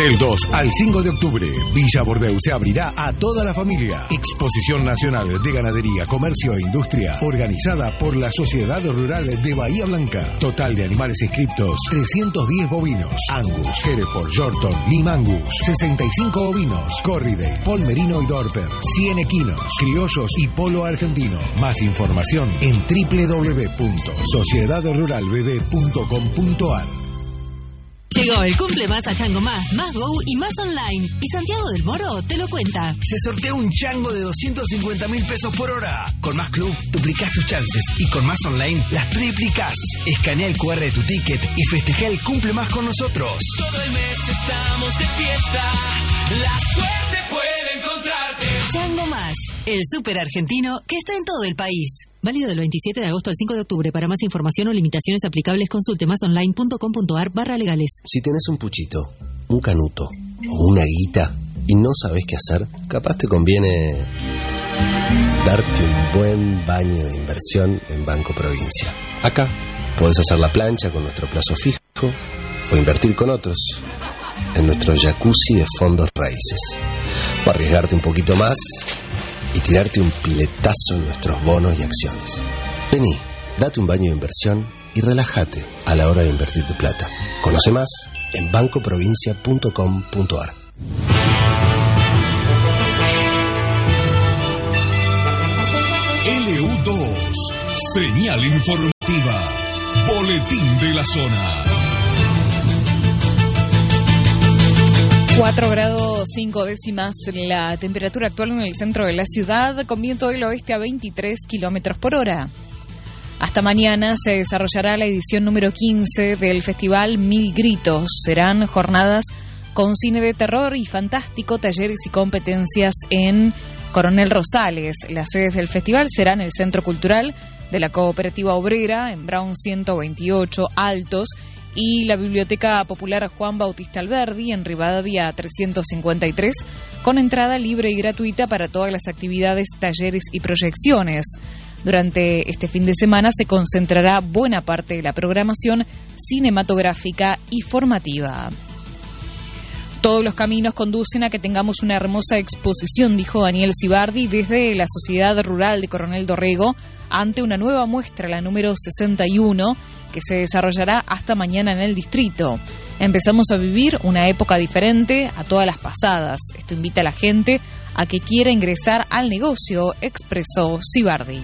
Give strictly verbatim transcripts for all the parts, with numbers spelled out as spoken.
Del dos al cinco de octubre, Villa Bordeu se abrirá a toda la familia. Exposición Nacional de Ganadería, Comercio e Industria, organizada por la Sociedad Rural de Bahía Blanca. Total de animales inscriptos, trescientos diez bovinos. Angus, Hereford, Yorkton, Lima Angus, sesenta y cinco ovinos. Corriedale, Polmerino y Dorper, cien equinos, criollos y polo argentino. Más información en doble u doble u doble u punto sociedad rural b b punto com punto a r. Llegó el cumple más a Chango Más, Más Go y Más Online. Y Santiago del Moro te lo cuenta. Se sortea un chango de doscientos cincuenta mil pesos por hora. Con Más Club duplicás tus chances y con Más Online las triplicás. Escanea el cu erre de tu ticket y festeja el cumple más con nosotros. Todo el mes estamos de fiesta. La suerte puede encontrarte. Chango Más, el súper argentino que está en todo el país. Válido del veintisiete de agosto al cinco de octubre. Para más información o limitaciones aplicables, consulte masonline punto com punto a r barra legales. Si tenés un puchito, un canuto o una guita y no sabés qué hacer, capaz te conviene darte un buen baño de inversión en Banco Provincia. Acá podés hacer la plancha con nuestro plazo fijo o invertir con otros en nuestro jacuzzi de fondos raíces. O arriesgarte un poquito más y tirarte un piletazo en nuestros bonos y acciones. Vení, date un baño de inversión y relájate a la hora de invertir tu plata. Conoce más en banco provincia punto com punto a r. L U dos, señal informativa, boletín de la zona. cuatro grados cinco décimas la temperatura actual en el centro de la ciudad, con viento del oeste a veintitrés kilómetros por hora. Hasta mañana se desarrollará la edición número quince del Festival Mil Gritos. Serán jornadas con cine de terror y fantástico, talleres y competencias en Coronel Rosales. Las sedes del festival serán el Centro Cultural de la Cooperativa Obrera, en Brown ciento veintiocho Altos, y la Biblioteca Popular Juan Bautista Alberdi, en Rivadavia trescientos cincuenta y tres, con entrada libre y gratuita para todas las actividades, talleres y proyecciones. Durante este fin de semana se concentrará buena parte de la programación cinematográfica y formativa. Todos los caminos conducen a que tengamos una hermosa exposición, dijo Daniel Cibardi desde la Sociedad Rural de Coronel Dorrego, ante una nueva muestra, la número sesenta y uno, que se desarrollará hasta mañana en el distrito. Empezamos a vivir una época diferente a todas las pasadas. Esto invita a la gente a que quiera ingresar al negocio, expresó Cibardi.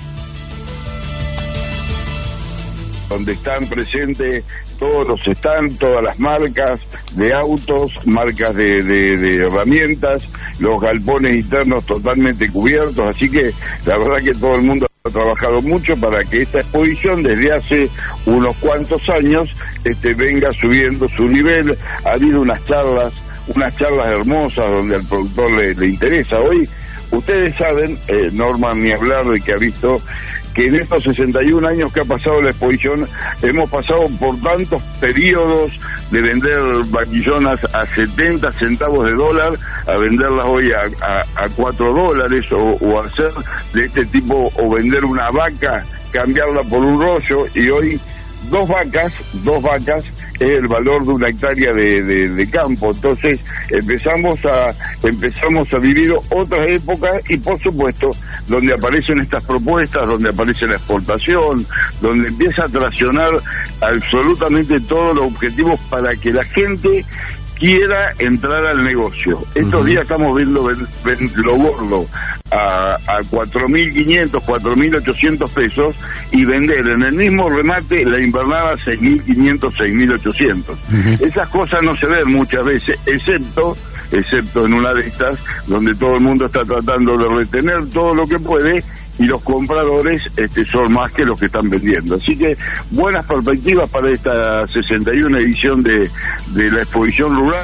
Donde están presentes todos los stands, todas las marcas de autos, marcas de, de, de herramientas, los galpones internos totalmente cubiertos, así que la verdad que todo el mundo ha trabajado mucho para que esta exposición desde hace unos cuantos años este, venga subiendo su nivel. Ha habido unas charlas, unas charlas hermosas donde al productor le, le interesa. Hoy, ustedes saben, eh, Norman ni hablar de que ha visto que en estos sesenta y un años que ha pasado la exposición hemos pasado por tantos periodos de vender vaquillonas a setenta centavos de dólar a venderlas hoy a, a, a cuatro dólares o, o hacer de este tipo o vender una vaca, cambiarla por un rollo, y hoy dos vacas, dos vacas es el valor de una hectárea de, de, de campo. Entonces empezamos a empezamos a vivir otras épocas y por supuesto donde aparecen estas propuestas, donde aparece la exportación, donde empieza a traccionar absolutamente todos los objetivos para que la gente quiera entrar al negocio. Estos uh-huh. días estamos viendo ven, ven, lo gordo a, a cuatro mil quinientos, cuatro mil ochocientos pesos y vender en el mismo remate la invernada a seis mil quinientos, seis mil ochocientos. Uh-huh. Esas cosas no se ven muchas veces, excepto excepto en una de estas donde todo el mundo está tratando de retener todo lo que puede y los compradores este, son más que los que están vendiendo. Así que buenas perspectivas para esta sesenta y una edición de, de la exposición rural.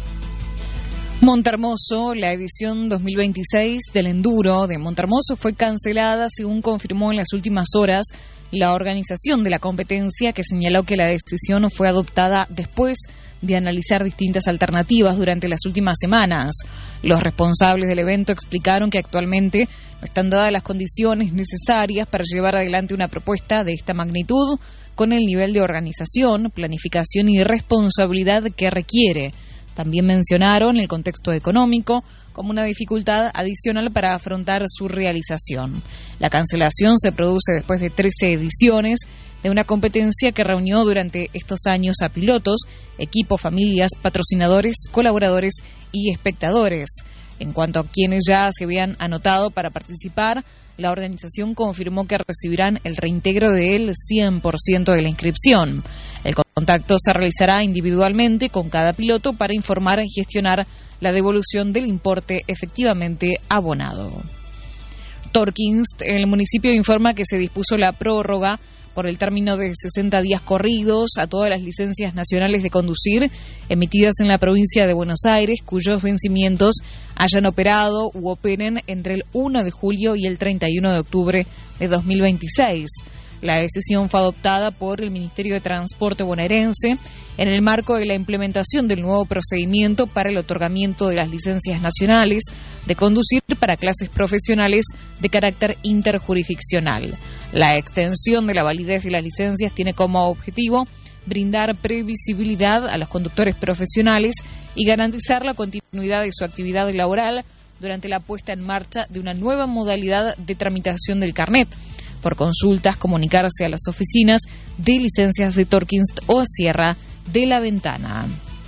Montermoso, la edición dos mil veintiséis del Enduro de Montermoso fue cancelada, según confirmó en las últimas horas la organización de la competencia, que señaló que la decisión fue adoptada después de analizar distintas alternativas durante las últimas semanas. Los responsables del evento explicaron que actualmente no están dadas las condiciones necesarias para llevar adelante una propuesta de esta magnitud con el nivel de organización, planificación y responsabilidad que requiere. También mencionaron el contexto económico como una dificultad adicional para afrontar su realización. La cancelación se produce después de trece ediciones de una competencia que reunió durante estos años a pilotos, equipos, familias, patrocinadores, colaboradores y espectadores. En cuanto a quienes ya se habían anotado para participar, la organización confirmó que recibirán el reintegro del cien por ciento de la inscripción. El contacto se realizará individualmente con cada piloto para informar y gestionar la devolución del importe efectivamente abonado. Torkins, el municipio informa que se dispuso la prórroga por el término de sesenta días corridos a todas las licencias nacionales de conducir emitidas en la provincia de Buenos Aires, cuyos vencimientos hayan operado u operen entre el uno de julio y el treinta y uno de octubre de dos mil veintiséis. La decisión fue adoptada por el Ministerio de Transporte bonaerense en el marco de la implementación del nuevo procedimiento para el otorgamiento de las licencias nacionales de conducir para clases profesionales de carácter interjurisdiccional. La extensión de la validez de las licencias tiene como objetivo brindar previsibilidad a los conductores profesionales y garantizar la continuidad de su actividad laboral durante la puesta en marcha de una nueva modalidad de tramitación del carnet. Por consultas, comunicarse a las oficinas de licencias de Torkins o Sierra de la Ventana.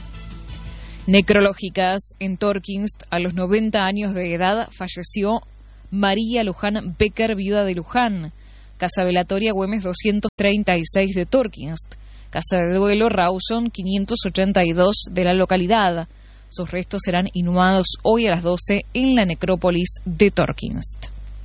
Necrológicas en Torkins, a los noventa años de edad falleció María Luján Becker, viuda de Luján. Casa Velatoria Güemes doscientos treinta y seis de Torkins. Casa de Duelo Rawson quinientos ochenta y dos de la localidad. Sus restos serán inhumados hoy a las doce en la necrópolis de Torkins.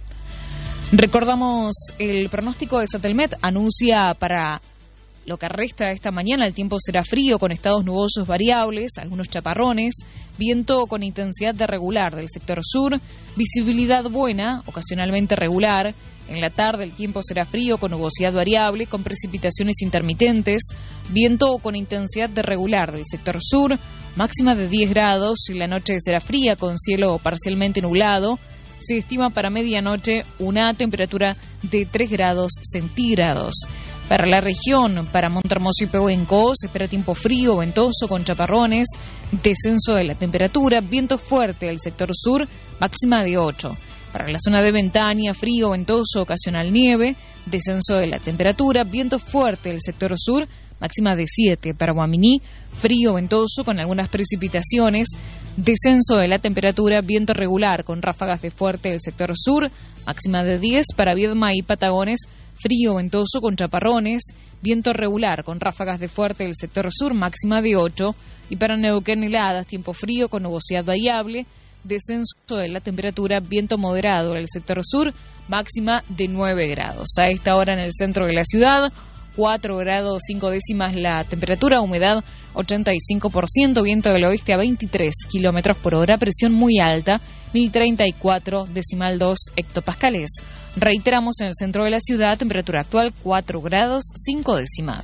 Recordamos el pronóstico de Satelmet, anuncia para lo que resta de esta mañana el tiempo será frío con estados nubosos variables, algunos chaparrones, viento con intensidad de regular del sector sur, visibilidad buena, ocasionalmente regular. En la tarde el tiempo será frío con nubosidad variable, con precipitaciones intermitentes, viento con intensidad de regular del sector sur, máxima de diez grados, y la noche será fría con cielo parcialmente nublado. Se estima para medianoche una temperatura de tres grados centígrados. Para la región, para Montermoso y Pehuenco, se espera tiempo frío, ventoso, con chaparrones, descenso de la temperatura, viento fuerte del sector sur, máxima de ocho. Para la zona de Ventania, frío, ventoso, ocasional nieve, descenso de la temperatura, viento fuerte del sector sur, máxima de siete. Para Guaminí, frío, ventoso, con algunas precipitaciones, descenso de la temperatura, viento regular, con ráfagas de fuerte del sector sur, máxima de diez. Para Viedma y Patagones, frío, ventoso, con chaparrones, viento regular, con ráfagas de fuerte del sector sur, máxima de ocho. Y para Neuquén, heladas, tiempo frío, con nubosidad variable, descenso de la temperatura, viento moderado del sector sur, máxima de nueve grados. A esta hora en el centro de la ciudad, cuatro grados cinco décimas la temperatura, humedad ochenta y cinco por ciento, viento del oeste a veintitrés kilómetros por hora, presión muy alta, mil treinta y cuatro decimal dos hectopascales. Reiteramos, en el centro de la ciudad, temperatura actual cuatro grados cinco décimas.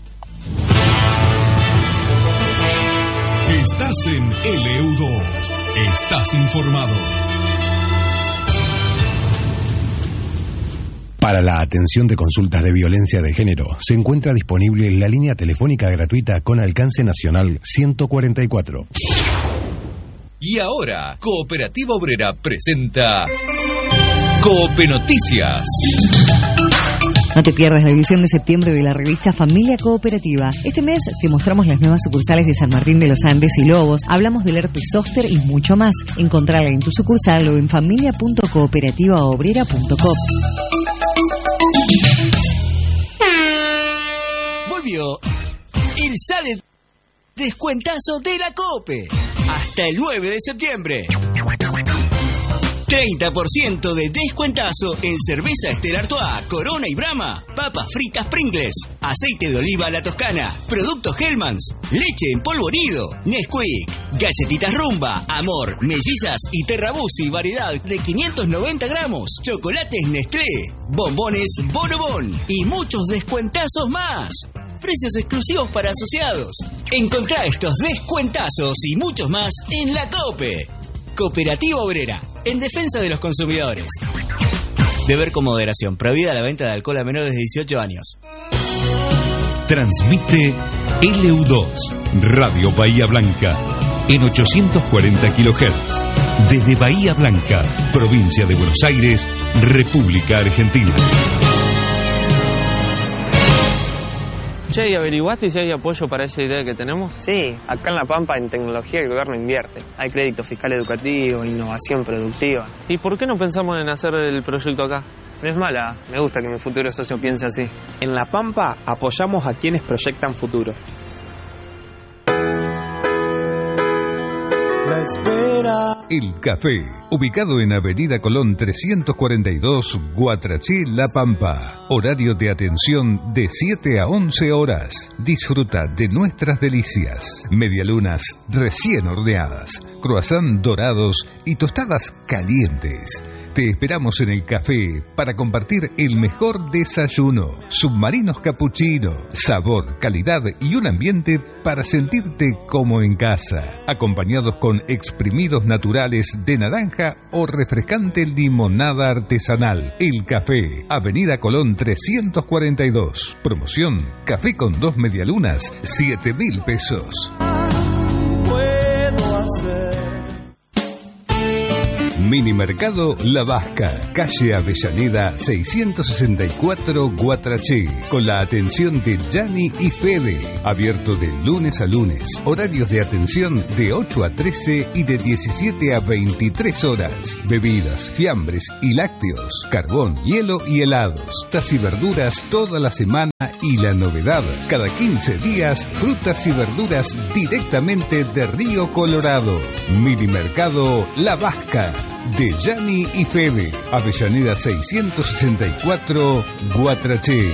Estás en L U dos. Estás informado. Para la atención de consultas de violencia de género, se encuentra disponible la línea telefónica gratuita con alcance nacional ciento cuarenta y cuatro. Y ahora, Cooperativa Obrera presenta Coop Noticias. No te pierdas la edición de septiembre de la revista Familia Cooperativa. Este mes te mostramos las nuevas sucursales de San Martín de los Andes y Lobos. Hablamos del herpes zóster y mucho más. Encontrarla en tu sucursal o en familia punto cooperativa obrera punto com. Volvió el sale descuentazo de la Cope hasta el nueve de septiembre. treinta por ciento de descuentazo en cerveza Stella Artois, Corona y Brahma, papas fritas Pringles, aceite de oliva a la Toscana, productos Hellmann's, leche en polvo nido, Nesquik, galletitas Rumba, Amor, Mellizas y Terrabusi, variedad de quinientos noventa gramos, chocolates Nestlé, bombones Bonobon y muchos descuentazos más. Precios exclusivos para asociados. Encontrá estos descuentazos y muchos más en la Cope. Cooperativa Obrera, en defensa de los consumidores. Beber con moderación. Prohibida la venta de alcohol a menores de dieciocho años. Transmite L U dos, Radio Bahía Blanca, en ochocientos cuarenta kilohertz. Desde Bahía Blanca, provincia de Buenos Aires, República Argentina. Che, ¿y averiguaste si hay apoyo para esa idea que tenemos? Sí, acá en La Pampa en tecnología el gobierno invierte. Hay crédito fiscal educativo, innovación productiva. ¿Y por qué no pensamos en hacer el proyecto acá? No es mala, me gusta que mi futuro socio piense así. En La Pampa apoyamos a quienes proyectan futuro. La espera. El Café, ubicado en Avenida Colón trescientos cuarenta y dos, Guatraché, La Pampa. Horario de atención de siete a once horas. Disfruta de nuestras delicias. Medialunas recién horneadas, croissant dorados y tostadas calientes. Te esperamos en el café para compartir el mejor desayuno. Submarinos capuchino, sabor, calidad y un ambiente para sentirte como en casa. Acompañados con exprimidos naturales de naranja o refrescante limonada artesanal. El Café, Avenida Colón trescientos cuarenta y dos. Promoción, café con dos medialunas, siete mil pesos. Puedo hacer. Minimercado La Vasca, calle Avellaneda seiscientos sesenta y cuatro, Guatraché, con la atención de Gianni y Fede. Abierto de lunes a lunes. Horarios de atención de ocho a trece y de diecisiete a veintitrés horas. Bebidas, fiambres y lácteos, carbón, hielo y helados. Frutas y verduras toda la semana y la novedad, cada quince días, frutas y verduras directamente de Río Colorado. Minimercado La Vasca, de Gianni y Fede, Avellaneda seiscientos sesenta y cuatro, Guatraché.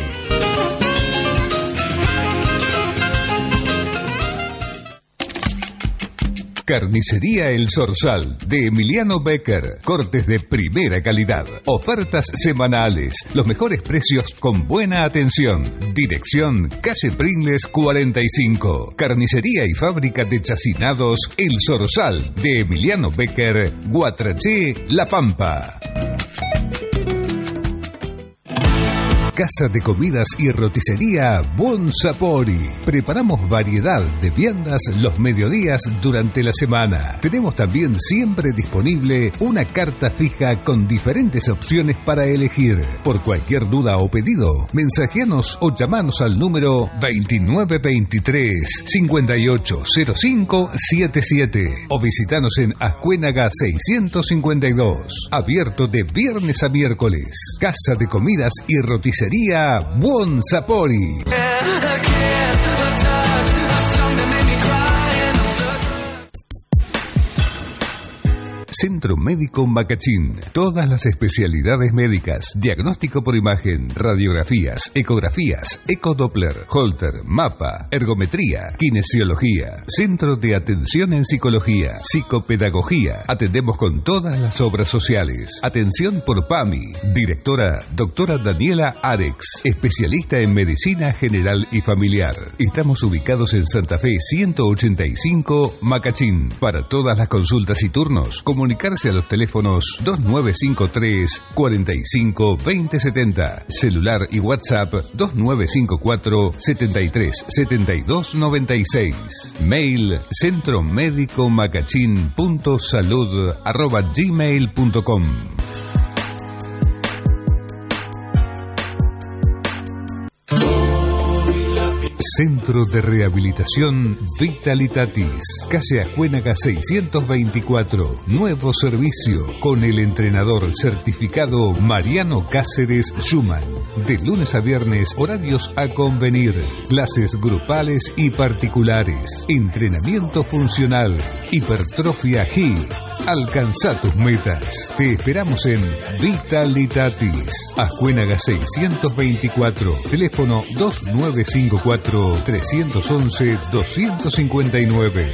Carnicería El Zorzal, de Emiliano Becker. Cortes de primera calidad. Ofertas semanales. Los mejores precios con buena atención. Dirección calle Pringles cuarenta y cinco. Carnicería y fábrica de chacinados El Zorzal, de Emiliano Becker, Guatraché, La Pampa. Casa de comidas y roticería Buon Sapori. Preparamos variedad de viandas los mediodías durante la semana. Tenemos también siempre disponible una carta fija con diferentes opciones para elegir. Por cualquier duda o pedido, mensajeanos o llamanos al número veintinueve veintitrés, cincuenta y ocho cero cinco setenta y siete o visitanos en Ascuénaga seiscientos cincuenta y dos. Abierto de viernes a miércoles. Casa de comidas y roticería Buon Sapori. Centro Médico Macachín. Todas las especialidades médicas, diagnóstico por imagen, radiografías, ecografías, ecodoppler, holter, mapa, ergometría, kinesiología. Centro de atención en psicología, psicopedagogía. Atendemos con todas las obras sociales. Atención por PAMI. Directora, doctora Daniela Arex, especialista en medicina general y familiar. Estamos ubicados en Santa Fe ciento ochenta y cinco, Macachín. Para todas las consultas y turnos, comunicarse a los teléfonos dos nueve cinco tres, cuarenta y cinco, veinte setenta, celular y WhatsApp dos nueve cinco cuatro, setenta y tres, setenta y dos noventa y seis, mail centromédicomacachín.salud arroba gmail punto com. Centro de Rehabilitación Vitalitatis, calle Ascuénaga seiscientos veinticuatro, nuevo servicio con el entrenador certificado Mariano Cáceres Schumann. De lunes a viernes, horarios a convenir, clases grupales y particulares, entrenamiento funcional, hipertrofia G I. Alcanza tus metas. Te esperamos en Vitalitatis, Ascuénaga seiscientos veinticuatro, teléfono dos nueve cinco cuatro, tres once, dos cincuenta y nueve.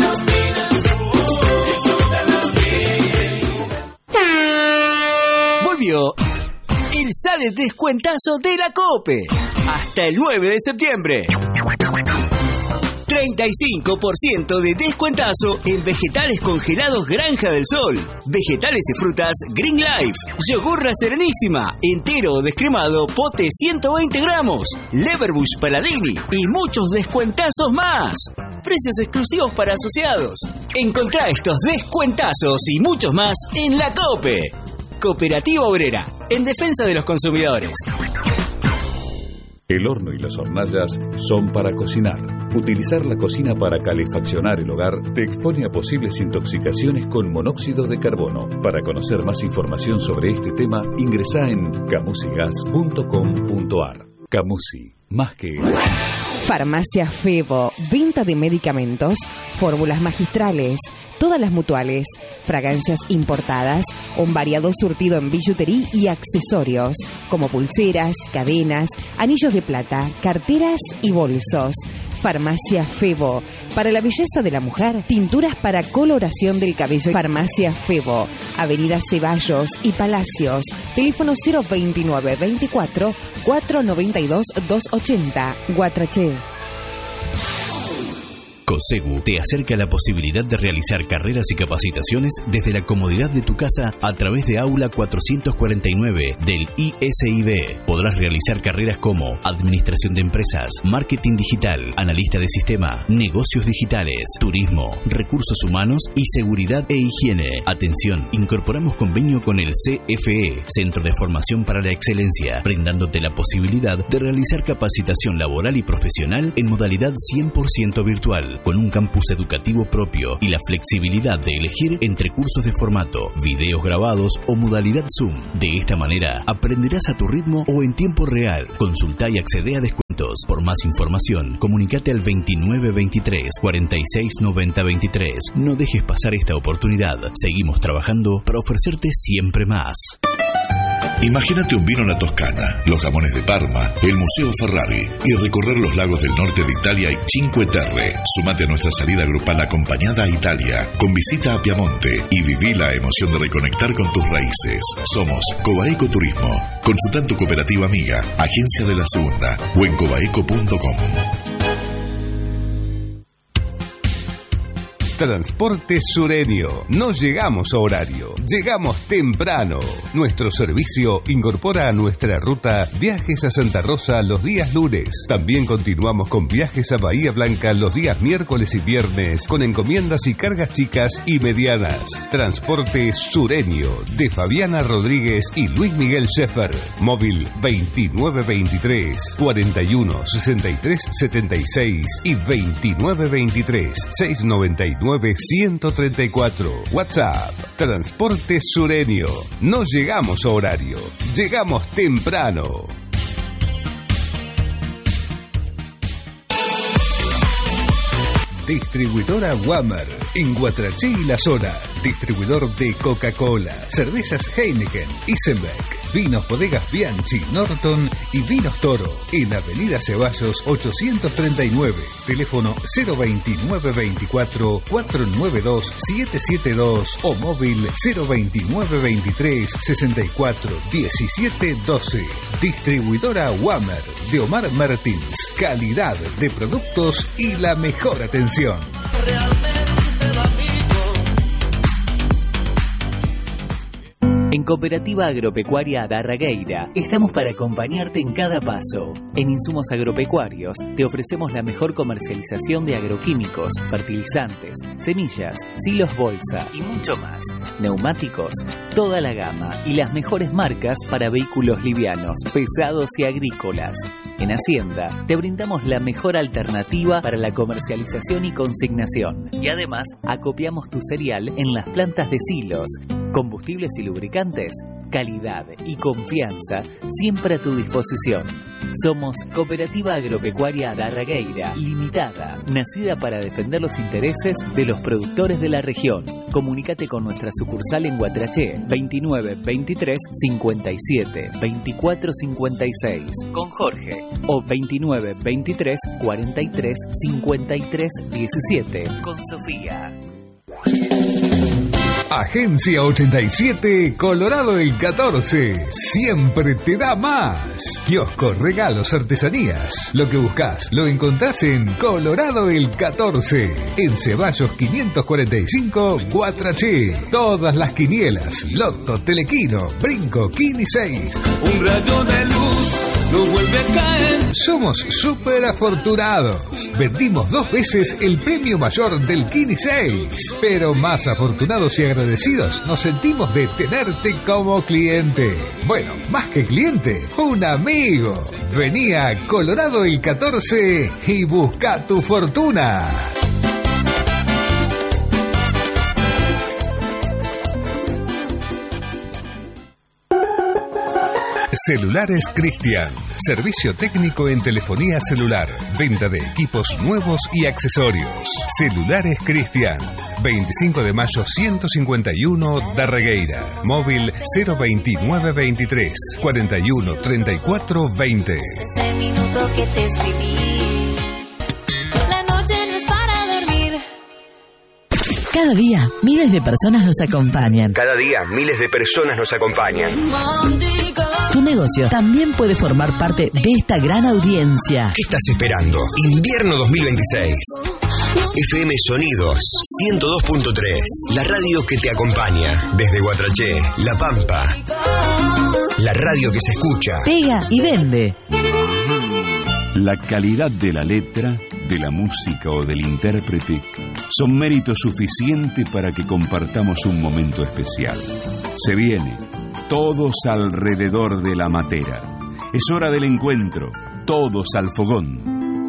Volvió el sale descuentazo de la COPE hasta el nueve de septiembre. treinta y cinco por ciento de descuentazo en vegetales congelados Granja del Sol, vegetales y frutas Green Life, yogur La Serenísima, entero o descremado, pote ciento veinte gramos, Leverbush Paladini y muchos descuentazos más. precios exclusivos para asociados. Encontrá estos descuentazos y muchos más en La COPE. Cooperativa Obrera, en defensa de los consumidores. El horno y las hornallas son para cocinar. Utilizar la cocina para calefaccionar el hogar te expone a posibles intoxicaciones con monóxido de carbono. Para conocer más información sobre este tema, ingresá en camusigas punto com punto ar. Camusi, más que... Farmacia Febo, venta de medicamentos, fórmulas magistrales, todas las mutuales, fragancias importadas, un variado surtido en billutería y accesorios, como pulseras, cadenas, anillos de plata, carteras y bolsos. Farmacia Febo, para la belleza de la mujer, tinturas para coloración del cabello. Farmacia Febo, Avenida Ceballos y Palacios, teléfono cero veintinueve veinticuatro cuatrocientos noventa y dos doscientos ochenta, Guatraché. COSEGU te acerca la posibilidad de realizar carreras y capacitaciones desde la comodidad de tu casa a través de Aula cuatrocientos cuarenta y nueve del I S I B. Podrás realizar carreras como Administración de Empresas, Marketing Digital, Analista de Sistema, Negocios Digitales, Turismo, Recursos Humanos y Seguridad e Higiene. Atención, incorporamos convenio con el C F E, Centro de Formación para la Excelencia, brindándote la posibilidad de realizar capacitación laboral y profesional en modalidad cien por ciento virtual, con un campus educativo propio y la flexibilidad de elegir entre cursos de formato, videos grabados o modalidad Zoom. De esta manera, aprenderás a tu ritmo o en tiempo real. Consulta y accede a descuentos. Por más información, comunícate al veintinueve veintitrés cuarenta y seis noventa veintitrés. No dejes pasar esta oportunidad. Seguimos trabajando para ofrecerte siempre más. Imagínate un vino en la Toscana, los jamones de Parma, el Museo Ferrari y recorrer los lagos del norte de Italia y Cinque Terre. Sumate a nuestra salida grupal acompañada a Italia, con visita a Piamonte y viví la emoción de reconectar con tus raíces. Somos Cobaeco Turismo. Consulta tu cooperativa amiga, Agencia de la Segunda o en cobaeco punto com. Transporte Sureño. No llegamos a horario, llegamos temprano. Nuestro servicio incorpora a nuestra ruta viajes a Santa Rosa los días lunes. También continuamos con viajes a Bahía Blanca los días miércoles y viernes, con encomiendas y cargas chicas y medianas. Transporte Sureño, de Fabiana Rodríguez y Luis Miguel Scheffer. Móvil veintinueve veintitrés cuarenta y uno sesenta y tres setenta y seis y veintinueve veintitrés seiscientos noventa y nueve ciento treinta y cuatro. WhatsApp. Transporte Sureño. No llegamos a horario, llegamos temprano. Distribuidora Wammer, en Guatraché y la zona. Distribuidor de Coca-Cola, cervezas Heineken, Isenbeck, vinos bodegas Bianchi, Norton y vinos Toro. En Avenida Ceballos ochocientos treinta y nueve. Teléfono cero veintinueve veinticuatro cuatrocientos noventa y dos setecientos setenta y dos o móvil cero veintinueve veintitrés sesenta y cuatro diecisiete doce. Distribuidora Wammer de Omar Martins. Calidad de productos y la mejor atención. En Cooperativa Agropecuaria Adarragueira estamos para acompañarte en cada paso. En Insumos Agropecuarios te ofrecemos la mejor comercialización de agroquímicos, fertilizantes, semillas, silos bolsa y mucho más. Neumáticos, toda la gama y las mejores marcas para vehículos livianos, pesados y agrícolas. En Hacienda te brindamos la mejor alternativa para la comercialización y consignación. Y además acopiamos tu cereal en las plantas de silos. Combustibles y lubricantes, calidad y confianza siempre a tu disposición. Somos Cooperativa Agropecuaria Adarragueira Limitada, nacida para defender los intereses de los productores de la región. Comunícate con nuestra sucursal en Guatraché, veintinueve veintitrés cincuenta y siete veinticuatro cincuenta y seis, con Jorge, o veintinueve veintitrés cuarenta y tres cincuenta y tres diecisiete, con Sofía. Agencia ochenta y siete, Colorado el catorce. Siempre te da más. Kiosco, regalos, artesanías. Lo que buscas lo encontrás en Colorado el catorce. En Ceballos quinientos cuarenta y cinco, Guatraché. Todas las quinielas, Loto, Telequino, Brinco, Quini seis. Un rayo de luz no vuelve a caer. Somos súper afortunados. Vendimos dos veces el premio mayor del Kini seis. Pero más afortunados y agradecidos nos sentimos de tenerte como cliente. Bueno, más que cliente, un amigo. Vení a Colorado el catorce y busca tu fortuna. Celulares Cristian. Servicio técnico en telefonía celular. Venta de equipos nuevos y accesorios. Celulares Cristian. veinticinco de mayo ciento cincuenta y uno, Darregueira. Móvil cero veintinueve veintitrés, cuarenta y uno treinta y cuatro veinte. Ese minuto que te escribí. La noche no es para dormir. Cada día, miles de personas nos acompañan. Cada día, miles de personas nos acompañan. Tu negocio también puede formar parte de esta gran audiencia. ¿Qué estás esperando? Invierno dos mil veintiséis. F M Sonidos ciento dos punto tres. La radio que te acompaña. Desde Guatraché, La Pampa. La radio que se escucha. Pega y vende. La calidad de la letra, de la música o del intérprete son mérito suficiente para que compartamos un momento especial. Se viene, todos alrededor de la matera. Es hora del encuentro, todos al fogón.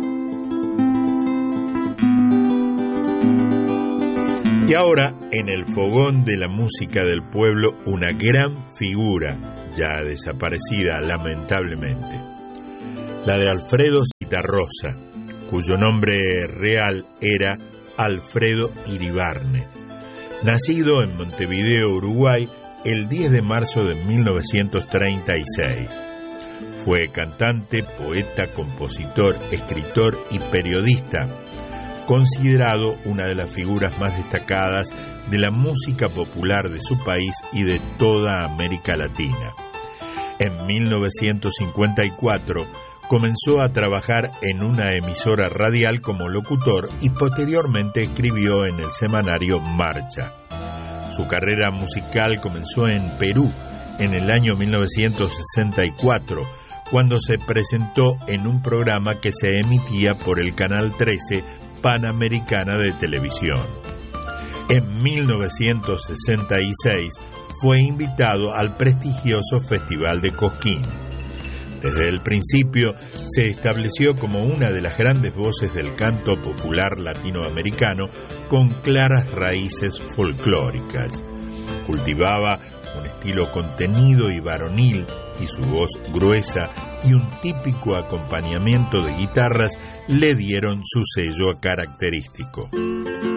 Y ahora, en el fogón de la música del pueblo, una gran figura, ya desaparecida lamentablemente. La de Alfredo Zitarrosa, cuyo nombre real era Alfredo Iribarne. Nacido en Montevideo, Uruguay, el diez de marzo de mil novecientos treinta y seis. Fue cantante, poeta, compositor, escritor y periodista, considerado una de las figuras más destacadas de la música popular de su país y de toda América Latina. En mil novecientos cincuenta y cuatro comenzó a trabajar en una emisora radial como locutor y posteriormente escribió en el semanario Marcha. Su carrera musical comenzó en Perú en el año mil novecientos sesenta y cuatro, cuando se presentó en un programa que se emitía por el Canal trece Panamericana de Televisión. En mil novecientos sesenta y seis fue invitado al prestigioso Festival de Cosquín. Desde el principio se estableció como una de las grandes voces del canto popular latinoamericano con claras raíces folclóricas. Cultivaba un estilo contenido y varonil y su voz gruesa y un típico acompañamiento de guitarras le dieron su sello característico.